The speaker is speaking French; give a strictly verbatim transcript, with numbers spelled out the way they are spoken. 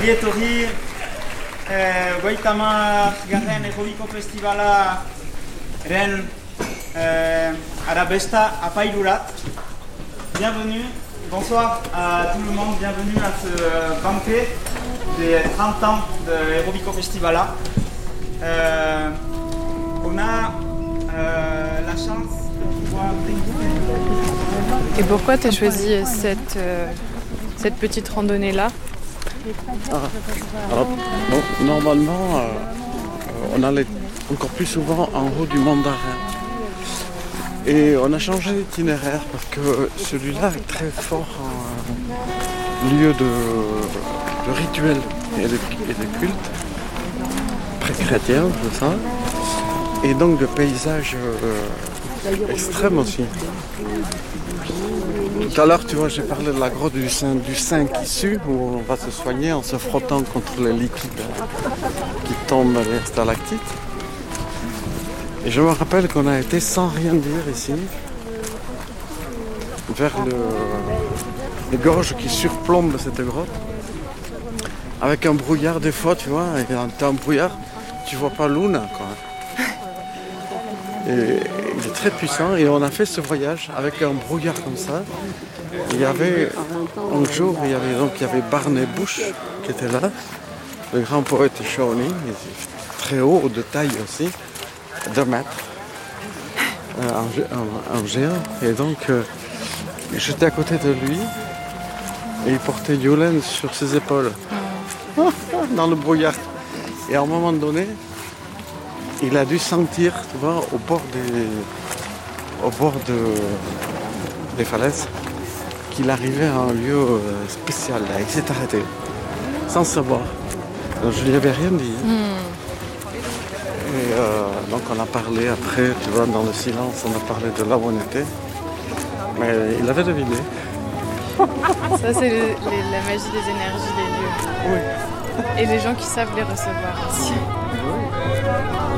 ongi etorri eh, goita hamar garren Errobiko Festivala ren eh, arabesta apairurat. Bienvenue, bonsoir à tout le monde, bienvenue à ce banquet des trente ans de Errobiko Festivala. Euh, on a euh, la chance de pouvoir... Et pourquoi tu as choisi cette, euh, cette petite randonnée-là? ah, alors, bon, Normalement, euh, on allait encore plus souvent en haut du Mont d'Arin. Et on a changé d'itinéraire parce que celui-là est très fort en lieu de, de rituel et de, et de culte, pré-chrétien, tout ça. Et donc de paysages euh, extrêmes aussi. Tout à l'heure, tu vois, j'ai parlé de la grotte du Saint, du Saint qui sue, où on va se soigner en se frottant contre les liquides qui tombent, les stalactites. Et je me rappelle qu'on a été sans rien dire ici, vers le, les gorges qui surplombent cette grotte, avec un brouillard des fois, tu vois, et quand t'as un brouillard, tu vois pas Luna, quoi. Et il est très puissant et on a fait ce voyage avec un brouillard comme ça. Il y avait un jour, il y avait donc il y avait Barney Bush qui était là, le grand poète Shawnee, très haut de taille aussi, deux mètres, un, un, un géant. Et donc euh, j'étais à côté de lui et il portait Yulen sur ses épaules dans le brouillard. Et à un moment donné, il a dû sentir, tu vois, au bord des, au bord de, des falaises, qu'il arrivait à un lieu spécial. Là. Il s'est arrêté, sans savoir. Donc, je lui avais rien dit. Mm. Et euh, donc on a parlé après, tu vois, dans le silence, on a parlé de là où on était. Mais il avait deviné. Ça, c'est le, les, la magie des énergies des lieux. Oui. Et les gens qui savent les recevoir aussi. Oui.